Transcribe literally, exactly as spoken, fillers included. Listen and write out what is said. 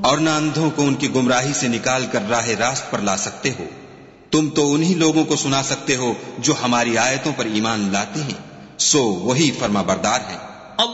और न अंधों को उनकी गुमराही से निकाल कर राह रास्त पर ला सकते हो। तुम तो उन्हीं लोगों को सुना सकते हो जो हमारी आयतों पर ईमान लाते हैं, सो वही फर्माबरदार हैं।